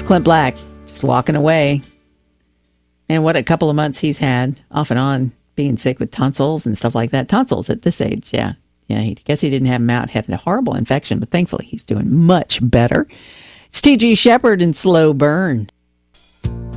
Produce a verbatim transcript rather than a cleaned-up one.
Clint Black, just walking away. And what a couple of months he's had off and on, being sick with tonsils and stuff like that. Tonsils at this age, yeah. Yeah, I guess he didn't have them out, had a horrible infection, but thankfully he's doing much better. It's T G Shepherd and Slow Burn.